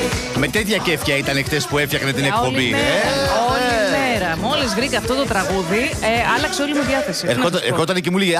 Με τέτοια κέφια ήταν χτες που έφτιαχνε την εκπομπή. Όλη μέρα. Μόλις βρήκα αυτό το τραγούδι, άλλαξε όλη μου διάθεση. Ερχόταν και μου λέγε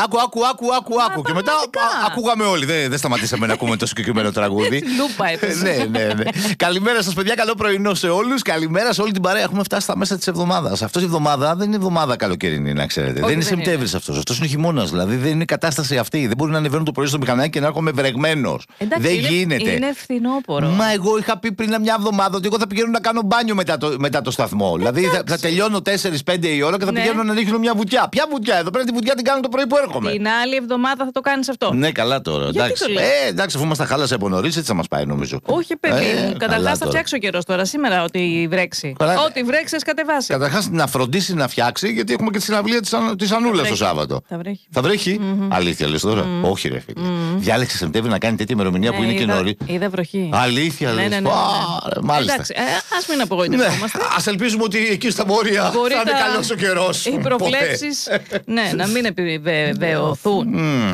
άκου. Και μετά ακούγαμε όλοι. Δεν σταματήσαμε να ακούμε το συγκεκριμένο τραγούδι. Λούπα έπεσε. Ναι. Καλημέρα σας, παιδιά. Καλό πρωινό σε όλους. Καλημέρα σε όλη την παρέα. Έχουμε φτάσει στα μέσα της εβδομάδας. Αυτή η εβδομάδα δεν είναι εβδομάδα καλοκαιρινή, να ξέρετε. Δεν είναι Σεπτέμβρης αυτός. Αυτός είναι χειμώνας. Δηλαδή δεν είναι κατάσταση αυτή. Δεν μπορεί να ανεβαίνω το πρωί στο μηχανάκι και να έρχομαι βρεγμένος. Δεν γίνεται. Είναι φθινόπωρο. Μα εγώ είχα πει πριν μια εβδομάδα ότι εγώ θα πηγαίνω να κάνω μπάνιο μετά το σταθμό. Δηλαδή θα τελειώνω 4-5 η ώρα και θα πηγαίνω να ρίχνω μια βουτιά. Ποια βουτιά? Εδώ πέρα τη βουτιά την κάνω το πρωί που έρχομαι. Την άλλη εβδομάδα θα το κάνεις αυτό. Ναι, καλά τώρα. Εντάξει, αφού μας τα χάλασε από νωρίς, έτσι θα μας πάει νομίζω. Όχι, παιδί μου. Καταρχάς θα φτιάξει ο καιρός τώρα σήμερα ότι βρέξει. Ό,τι βρέξει, κατεβάσει. Καταρχάς να φροντίσει να φτιάξει, γιατί έχουμε και τη συναυλία της Ανούλας το Σάββατο. Θα βρέχει. Αλήθεια λες τώρα? Όχι, ρε φίλε. Διάλεξε Σεπτέμβρη να κάνει τέτοια ημερομηνία που είναι και νωρί. Είδα βροχή. Αλήθεια λες? Μάλιστα. Εντάξει, ας μην απογοητευόμαστε. Ας ελπίζουμε ότι εκεί στα βόρεια θα είναι καλός ο καιρός. Οι προβλέψεις να μην επιβεβαιωθούν.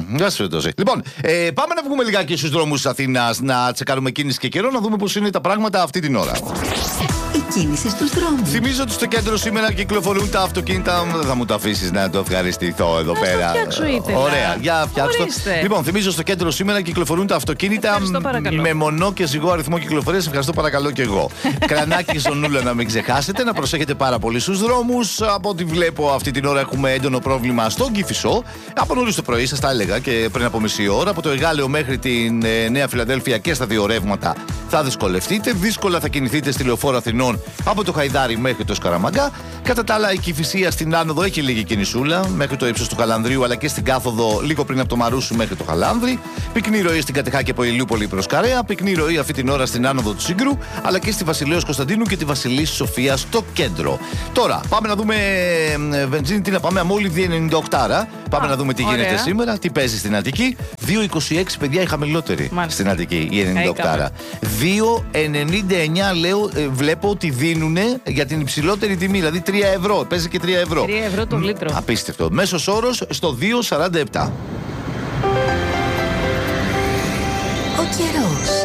Λοιπόν, πάμε να βγούμε λιγάκι στους δρόμους της Αθήνας να τσεκάρουμε κίνηση και καιρό, να δούμε πώς είναι τα πράγματα αυτή την ώρα. Η κίνηση στους δρόμους. Θυμίζω ότι στο κέντρο σήμερα κυκλοφορούν τα αυτοκίνητα. Δεν θα μου το αφήσεις να το ευχαριστηθώ εδώ πέρα. Θα φτιάξω ήθελα. Ωραία, για φτιάξω. Λοιπόν, θυμίζω στο κέντρο σήμερα κυκλοφορούν τα αυτοκίνητα με μονό και ζυγό αριθμό κυκλοφορίας. Ευχαριστώ παρακαλώ και εγώ. Κρανάκι Ζωνούλα να μην ξεχάσετε, να προσέχετε πάρα πολύ στους δρόμους. Από ό,τι βλέπω αυτή την ώρα έχουμε έντονο πρόβλημα στον Κηφισό. Από νωρίς το πρωί, σας τα έλεγα και πριν από μισή ώρα. Από το Εγάλεο μέχρι την Νέα Φιλαδέλφια και στα δύο ρεύματα θα δυσκολευτείτε. Δύσκολα θα κινηθείτε στη Λεωφόρο Αθηνών από το Χαϊδάρι μέχρι το Σκαραμαγκά. Κατά τα άλλα, η Κηφισία στην άνοδο έχει λίγη κινησούλα μέχρι το ύψος του Χαλανδρίου, αλλά και στην κάθοδο λίγο πριν από το Μαρούσι μέχρι το Χαλάνδρι. Πυκνή ροή στην Κατεχάκη από Ηλιούπολη προς Καρέα. Πυκνή ροή αυτή την ώρα στην άνοδο του Σύγκρου, αλλά και στη Βασιλέως Κωνσταντίνου και τη Βασιλής Σοφίας στο κέντρο. Τώρα, πάμε να δούμε βενζίνη, τι να πάμε, αμόλυβδη 98. Πάμε να δούμε τι γίνεται σήμερα, τι παίζει στην Αττική. 2,26 παιδιά η χαμηλότερη στην Αττική, η 98. 2,99 λέω, βλέπω ότι δίνουν για την υψηλότερη τιμή, δηλαδή 3 ευρώ. Παίζει και 3 ευρώ. 3 ευρώ το λίτρο. Απίστευτο. Μέσος όρος στο 2,47. Ο καιρός.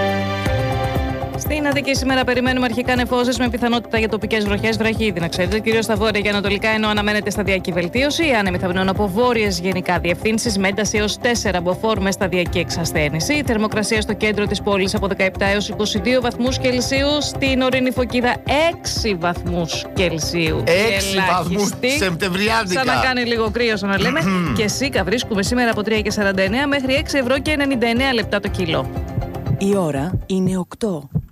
Στην Αττική σήμερα περιμένουμε αρχικά νεφώσεις με πιθανότητα για τοπικές βροχές, βραχίδινα να ξέρετε, κυρίως στα βόρεια και ανατολικά, ενώ αναμένεται σταδιακή βελτίωση. Οι άνεμοι θα βγουν από βόρειες γενικά διευθύνσεις με ένταση έως 4 μποφόρ με σταδιακή εξασθένηση. Η θερμοκρασία στο κέντρο της πόλης από 17 έως 22 βαθμούς Κελσίου. Στην ορεινή Φωκίδα 6 βαθμούς Κελσίου. 6 βαθμούς Σεπτεμβριάτικα. Σαν να κάνει λίγο κρύο, σαν να λέμε. Και Σίκα βρίσκουμε σήμερα από 3,49 μέχρι 6 ευρώ και 99 λεπτά το κιλό. Η ώρα είναι 8.